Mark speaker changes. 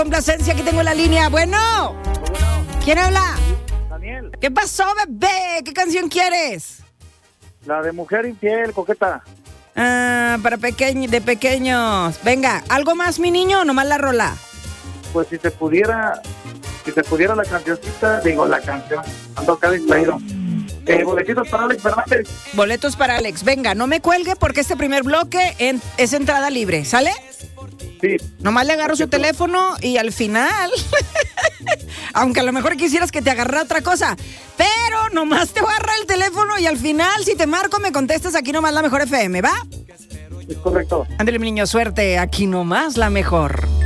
Speaker 1: Complacencia, aquí tengo la línea. Bueno, ¿quién habla?
Speaker 2: Daniel,
Speaker 1: ¿Qué pasó, bebé? ¿Qué canción quieres?
Speaker 2: la de Mujer Infiel, coqueta.
Speaker 1: Para de pequeños. Venga, ¿algo más, mi niño, o nomás la rola?
Speaker 2: Pues si se pudiera la cancioncita, digo la canción, ando acá distraído. Boletitos para Alex Fernández.
Speaker 1: Boletos para Alex. Venga, no me cuelgue porque este primer bloque es entrada libre, ¿sale?
Speaker 2: Sí.
Speaker 1: Nomás le agarro su teléfono y al final, aunque a lo mejor quisieras que te agarrara otra cosa, pero nomás te voy a agarrar el teléfono y al final, si te marco, me contestas aquí nomás la mejor FM, ¿va?
Speaker 2: Es correcto.
Speaker 1: Ándale, mi niño, suerte, aquí nomás la mejor.